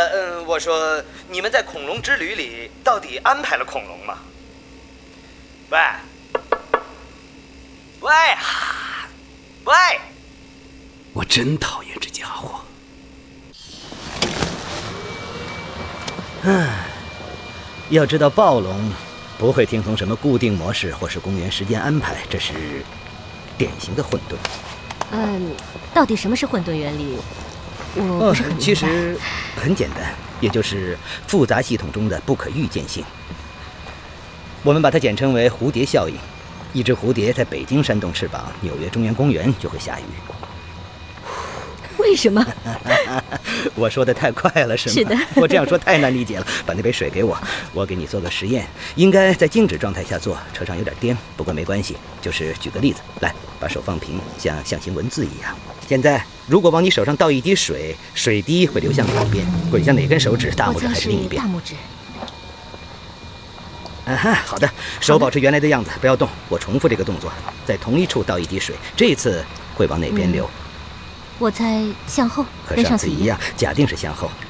我说你们在恐龙之旅里到底安排了恐龙吗？喂，喂，喂！ 我真讨厌这家伙。 要知道暴龙不会听从什么固定模式或是公园时间安排，这是典型的混沌。 到底什么是混沌原理？我不是很明白。 其实很简单，也就是复杂系统中的不可预见性。我们把它简称为蝴蝶效应。一只蝴蝶在北京扇动翅膀，纽约中央公园就会下雨。 为什么？ 我说的太快了是吗？ 是的。 我这样说太难理解了。把那杯水给我，我给你做个实验，应该在静止状态下做，车上有点颠，不过没关系。就是举个例子，来，把手放平，像象形文字一样。现在，如果往你手上倒一滴水，水滴会流向哪边？滚向哪根手指？大拇指还是另一边？ 大拇指。 好的，手保持原来的样子，不要动。我重复这个动作，在同一处倒一滴水，这次会往哪边流？ 我猜向后， 和上次一样，假定是向后。